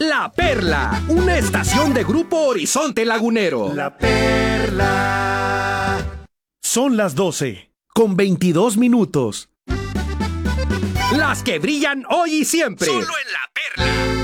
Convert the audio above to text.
La Perla, una estación de Grupo Horizonte Lagunero. La Perla. Son las 12, con 22 minutos. Las que brillan hoy y siempre. Solo en La Perla.